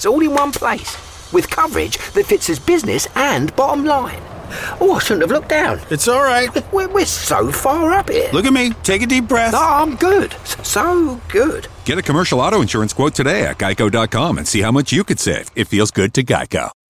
insurance all in one place, with coverage that fits his business and bottom line. Oh, I shouldn't have looked down. It's all right. We're so far up here. Look at me. Take a deep breath. No, I'm good. So good. Get a commercial auto insurance quote today at Geico.com and see how much you could save. It feels good to Geico.